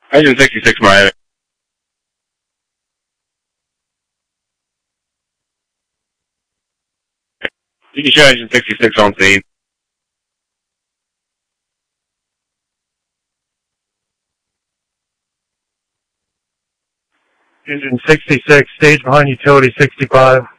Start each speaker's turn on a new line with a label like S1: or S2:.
S1: Engine 66 Miami. You can show Engine 66 on scene.
S2: Engine 66, stage behind utility 65.